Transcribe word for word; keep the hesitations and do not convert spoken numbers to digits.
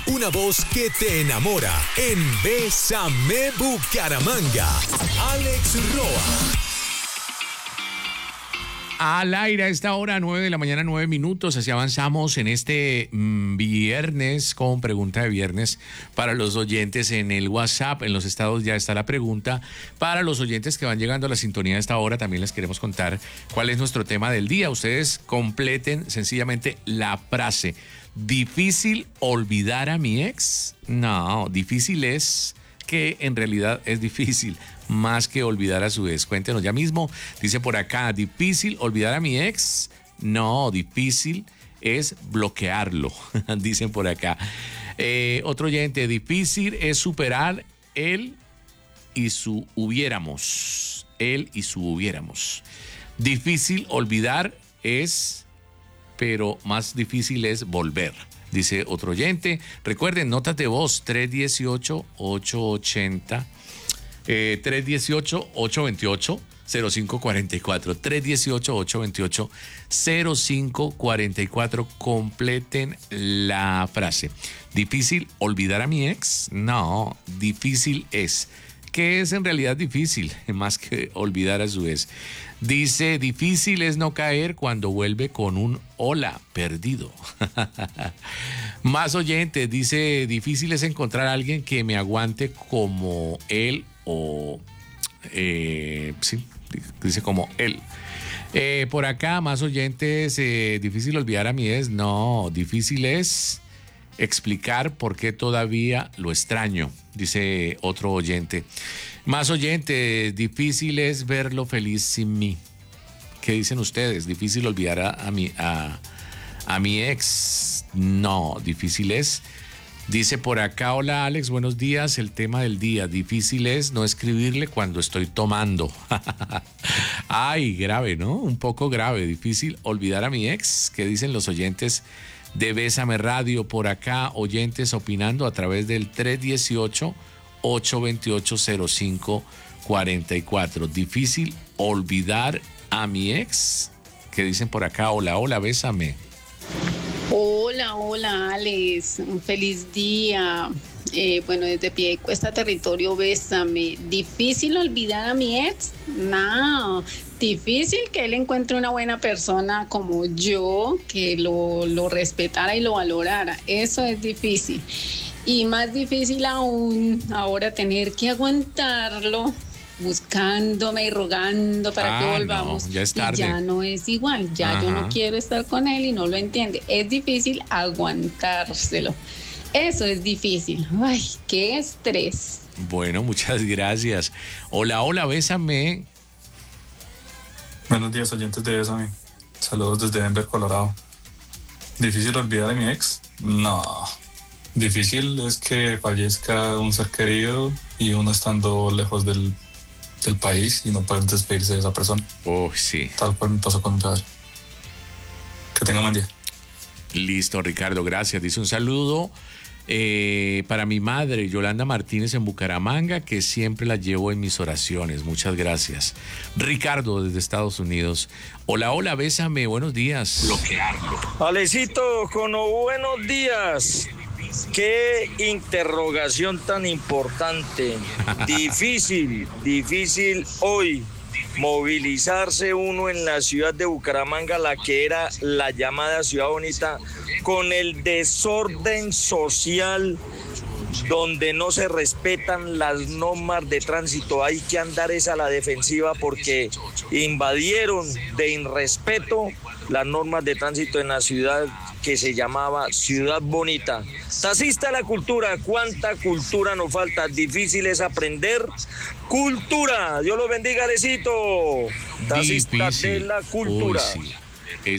una voz que te enamora en Bésame Bucaramanga. Alex Roa. Al aire a esta hora, nueve de la mañana, nueve minutos. Así avanzamos en este mmm, viernes con pregunta de viernes para los oyentes en el WhatsApp. En los estados ya está la pregunta. Para los oyentes que van llegando a la sintonía de esta hora, también les queremos contar cuál es nuestro tema del día. Ustedes completen sencillamente la frase. ¿Difícil olvidar a mi ex? No, difícil es que en realidad es difícil. Más que olvidar a su ex. Cuéntenos ya mismo. Dice por acá, ¿difícil olvidar a mi ex? No, difícil es bloquearlo. Dicen por acá. Eh, otro oyente, difícil es superar él y su hubiéramos. Él y su hubiéramos. Difícil olvidar es, pero más difícil es volver. Dice otro oyente. Recuerden, notas de voz, tres uno ocho, ocho ocho cero. Eh, tres uno ocho, ocho dos ocho, cero cinco cuatro cuatro, tres uno ocho, ocho dos ocho, cero cinco cuatro cuatro. Completen la frase. ¿Difícil olvidar a mi ex? No, difícil es. ¿Qué es en realidad difícil? Más que olvidar a su ex. Dice, difícil es no caer cuando vuelve con un hola perdido. Más oyentes, dice, difícil es encontrar a alguien que me aguante como él o... Eh, sí, dice como él. Eh, por acá, más oyentes, eh, difícil olvidar a mi ex. No, difícil es explicar por qué todavía lo extraño, dice otro oyente. Más oyentes, difícil es verlo feliz sin mí. ¿Qué dicen ustedes? ¿Difícil olvidar a, a, mi, a, a mi ex? No, difícil es. Dice por acá, hola Alex, buenos días. El tema del día, difícil es no escribirle cuando estoy tomando. Ay, grave, ¿no? Un poco grave. Difícil olvidar a mi ex. ¿Qué dicen los oyentes de Bésame Radio? Por acá, oyentes opinando a través del tres uno ocho, ocho dos ocho, cero cinco cuatro cuatro. Difícil olvidar a mi ex. ¿Qué dicen por acá? Hola, hola, bésame. Hola, hola Alex, un feliz día. Eh, bueno, desde Piedecuesta, territorio, bésame. ¿Difícil olvidar a mi ex? No, difícil que él encuentre una buena persona como yo, que lo, lo respetara y lo valorara. Eso es difícil. Y más difícil aún, ahora tener que aguantarlo, buscándome y rogando para ah, que volvamos. No, ya es tarde. Y ya no es igual, ya Ajá. Yo no quiero estar con él y no lo entiende. Es difícil aguantárselo. Eso es difícil. Ay, qué estrés. Bueno, muchas gracias. Hola, hola, bésame. Buenos días, oyentes de Bésame. Saludos desde Denver, Colorado. ¿Difícil olvidar a mi ex? No. Difícil es que fallezca un ser querido y uno estando lejos del del país y no pueden despedirse de esa persona. Oh, sí. Tal cual me pasó con un padre. Que tenga un buen día. Listo, Ricardo, gracias. Dice un saludo eh, para mi madre, Yolanda Martínez, en Bucaramanga, que siempre la llevo en mis oraciones. Muchas gracias. Ricardo, desde Estados Unidos. Hola, hola, bésame, buenos días. Bloquearlo. Alecito, con buenos días. Qué interrogación tan importante. Difícil, difícil hoy movilizarse uno en la ciudad de Bucaramanga, la que era la llamada ciudad bonita, con el desorden social, donde no se respetan las normas de tránsito. Hay que andar esa a la defensiva porque invadieron de irrespeto las normas de tránsito en la ciudad que se llamaba Ciudad Bonita. Taxista de la cultura, ¿cuánta cultura nos falta? Difícil es aprender cultura. Dios los bendiga, Alecito. Taxista de la cultura. Uy, sí.